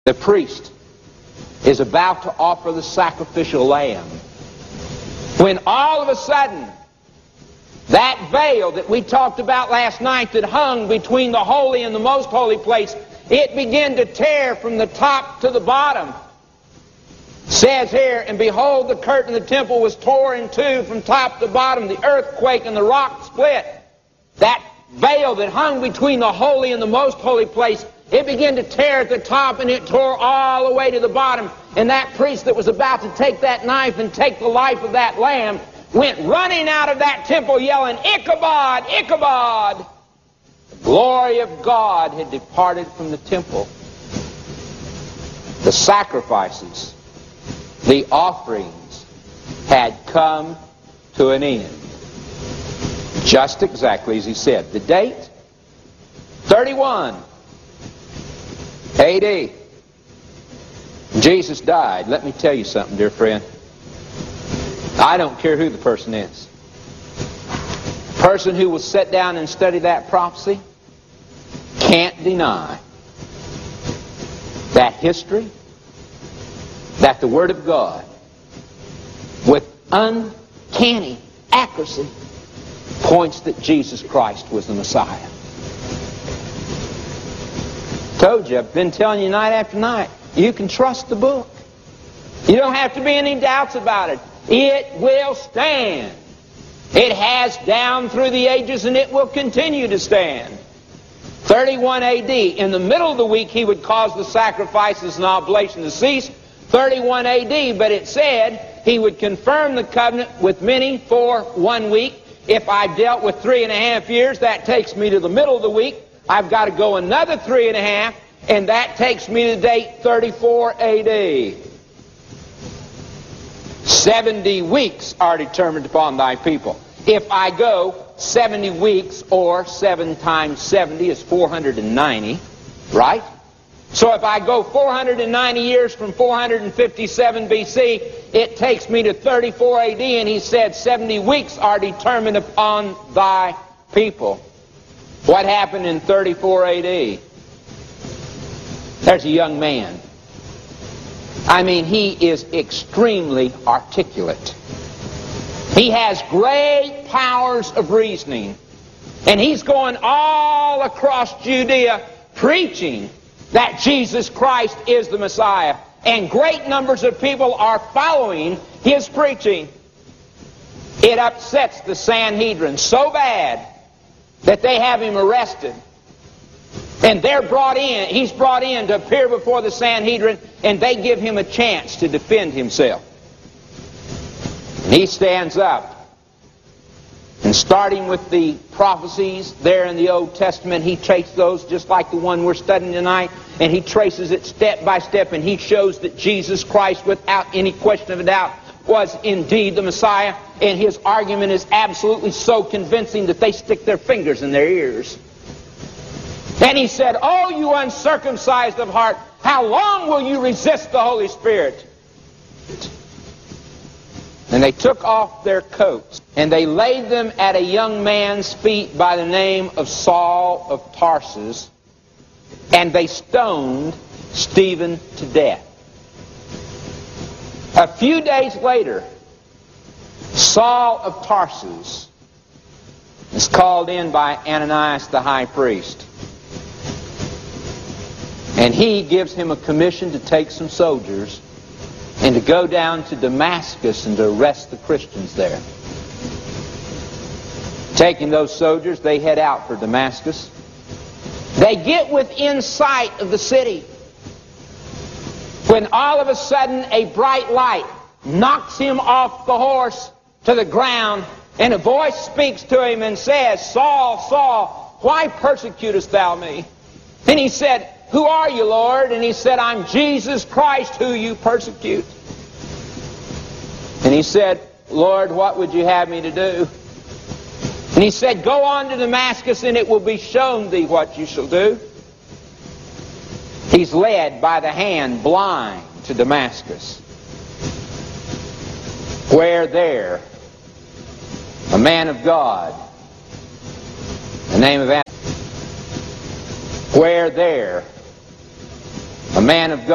The priest is about to offer the sacrificial lamb, when all of a sudden that veil that we talked about last night that hung between the holy and the most holy place, it began to tear from the top to the bottom. It says here, and behold, the curtain of the temple was torn in two from top to bottom. The earthquake and the rock split. That veil that hung between the holy and the most holy place, it began to tear at the top, and it tore all the way to the bottom. And that priest that was about to take that knife and take the life of that lamb went running out of that temple yelling, "Ichabod! Ichabod!" The glory of God had departed from the temple. The sacrifices, the offerings had come to an end. Just exactly as he said. The date? 31 A.D. Jesus died. Let me tell you something, dear friend. I don't care who the person is. The person who will sit down and study that prophecy can't deny that history, that the Word of God, with uncanny accuracy, points that Jesus Christ was the Messiah. Told you, I've been telling you night after night, you can trust the book. You don't have to be any doubts about it. It will stand. It has down through the ages, and it will continue to stand. 31 A.D. In the middle of the week, he would cause the sacrifices and oblation to cease. 31 A.D. But it said he would confirm the covenant with many for 1 week. If I've dealt with 3.5 years, that takes me to the middle of the week. I've got to go another 3.5, and that takes me to the date 34 A.D. 70 weeks are determined upon thy people. If I go 70 weeks, or 7 times 70 is 490, right? So if I go 490 years from 457 B.C., it takes me to 34 A.D., and he said 70 weeks are determined upon thy people. What happened in 34 A.D.? There's a young man. I mean, he is extremely articulate. He has great powers of reasoning. And he's going all across Judea preaching that Jesus Christ is the Messiah. And great numbers of people are following his preaching. It upsets the Sanhedrin so bad that they have him arrested. And they're brought in, he's brought in to appear before the Sanhedrin, and they give him a chance to defend himself. And he stands up. And starting with the prophecies there in the Old Testament, he takes those just like the one we're studying tonight, and he traces it step by step, and he shows that Jesus Christ, without any question of a doubt, was indeed the Messiah. And his argument is absolutely so convincing that they stick their fingers in their ears. And he said, "Oh, you uncircumcised of heart, how long will you resist the Holy Spirit?" And they took off their coats, and they laid them at a young man's feet by the name of Saul of Tarsus, and they stoned Stephen to death. A few days later, Saul of Tarsus is called in by Ananias the high priest. And he gives him a commission to take some soldiers and to go down to Damascus and to arrest the Christians there. Taking those soldiers, they head out for Damascus. They get within sight of the city, when all of a sudden a bright light knocks him off the horse to the ground, and a voice speaks to him and says, "Saul, Saul, why persecutest thou me?" And he said, "Who are you, Lord?" And he said, "I'm Jesus Christ who you persecute." And he said, "Lord, what would you have me to do?" And he said, "Go on to Damascus, and it will be shown thee what you shall do." He's led by the hand, blind, to Damascus, where there a man of God, the name of Ananias, where there a man of God